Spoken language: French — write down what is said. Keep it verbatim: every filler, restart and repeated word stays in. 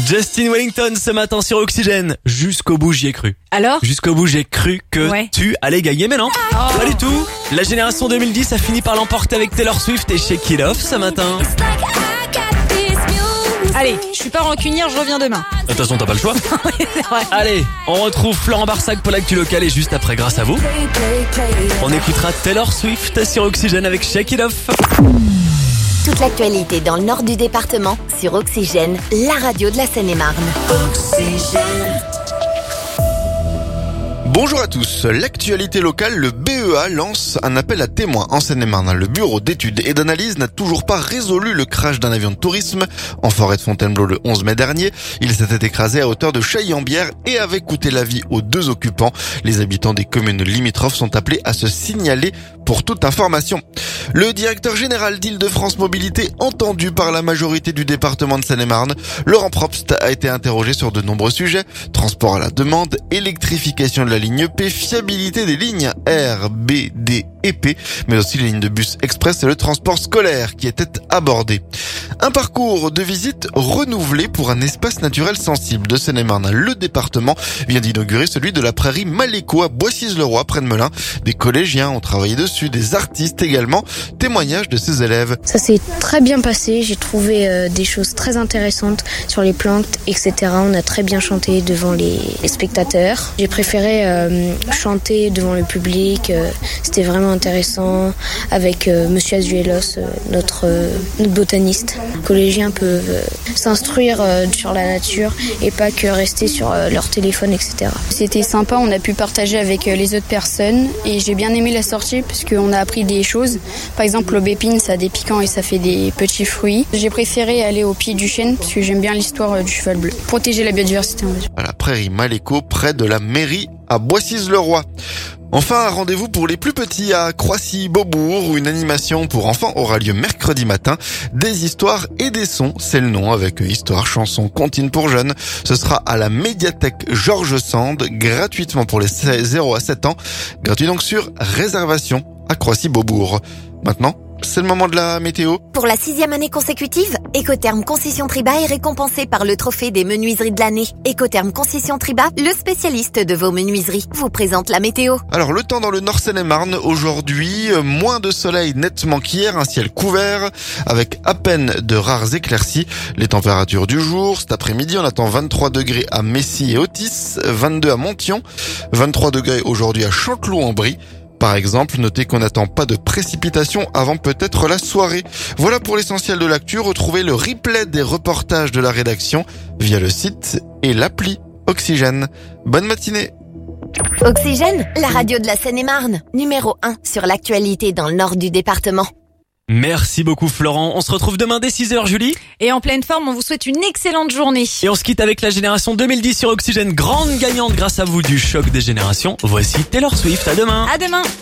Justin Wellington ce matin sur Oxygène. Jusqu'au bout j'y ai cru. Alors Jusqu'au bout j'ai cru que Ouais. tu allais gagner, mais non, Oh. pas du tout. La génération deux mille dix a fini par l'emporter avec Taylor Swift et Shake It Off ce matin. Allez, je suis pas rancunière, je reviens demain. De toute façon t'as pas le choix. C'est vrai. Allez, on retrouve Florent Barsac pour l'actu locale et juste après, grâce à vous, on écoutera Taylor Swift sur Oxygène avec Shake It Off. Toute l'actualité dans le nord du département sur Oxygène, la radio de la Seine-et-Marne. Bonjour à tous. L'actualité locale, le B E A lance un appel à témoins en Seine-et-Marne. Le bureau d'études et d'analyse n'a toujours pas résolu le crash d'un avion de tourisme en forêt de Fontainebleau le onze mai dernier. Il s'était écrasé à hauteur de Chailly-en-Bière et avait coûté la vie aux deux occupants. Les habitants des communes limitrophes sont appelés à se signaler pour toute information. Le directeur général d'Île-de-France Mobilité, entendu par la majorité du département de Seine-et-Marne, Laurent Probst, a été interrogé sur de nombreux sujets. Transport à la demande, électrification de la ligne P, fiabilité des lignes R, B, D et P, mais aussi les lignes de bus express et le transport scolaire qui étaient abordés. Un parcours de visite renouvelé pour un espace naturel sensible de Seine-et-Marne. Le département vient d'inaugurer celui de la prairie Maléco à Boissy-le-Roi, près de Melun. Des collégiens ont travaillé dessus, des artistes également. Témoignage de ses élèves. Ça s'est très bien passé, j'ai trouvé euh, des choses très intéressantes sur les plantes, et cetera. On a très bien chanté devant les, les spectateurs. J'ai préféré euh, chanter devant le public, euh, c'était vraiment intéressant avec euh, Monsieur Azuelos, euh, notre, euh, notre botaniste. Les collégiens peuvent euh, s'instruire euh, sur la nature et pas que rester sur euh, leur téléphone, et cetera. C'était sympa, on a pu partager avec les autres personnes et j'ai bien aimé la sortie parce qu'on a appris des choses. Par exemple, l'aubépine, ça a des piquants et ça fait des petits fruits. J'ai préféré aller au pied du chêne parce que j'aime bien l'histoire du cheval bleu. Protéger la biodiversité, on va dire. À la prairie Maléco, près de la mairie à Boissy-le-Roi. Enfin, un rendez-vous pour les plus petits à Croissy-Beaubourg, où une animation pour enfants aura lieu mercredi matin. Des histoires et des sons, c'est le nom, avec histoire, chansons, comptines pour jeunes. Ce sera à la médiathèque Georges Sand, gratuitement pour les zéro à sept ans. Gratuit donc sur réservation à Croissy-Beaubourg. Maintenant, c'est le moment de la météo. Pour la sixième année consécutive, Écotherm Concession Triba est récompensé par le trophée des menuiseries de l'année. Écotherm Concession Triba, le spécialiste de vos menuiseries, vous présente la météo. Alors, le temps dans le nord Seine-et-Marne, aujourd'hui, moins de soleil nettement qu'hier, un ciel couvert, avec à peine de rares éclaircies. Les températures du jour, cet après-midi, on attend vingt-trois degrés à Messy et Otis, vingt-deux à Monthyon, vingt-trois degrés aujourd'hui à Chanteloup-en-Brie. Par exemple, notez qu'on n'attend pas de précipitations avant peut-être la soirée. Voilà pour l'essentiel de l'actu. Retrouvez le replay des reportages de la rédaction via le site et l'appli Oxygène. Bonne matinée. Oxygène, la radio de la Seine-et-Marne, numéro un sur l'actualité dans le nord du département. Merci beaucoup Florent, on se retrouve demain dès six heures Julie. Et en pleine forme, on vous souhaite une excellente journée. Et on se quitte avec la génération deux mille dix sur Oxygène, grande gagnante grâce à vous du choc des générations. Voici Taylor Swift, à demain. À demain.